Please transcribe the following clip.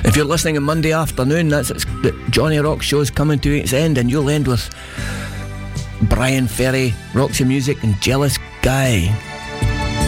If you're listening on Monday afternoon, the Johnny Rock show's coming to its end, and you'll end with Brian Ferry, Roxy Music and Jealous Guy.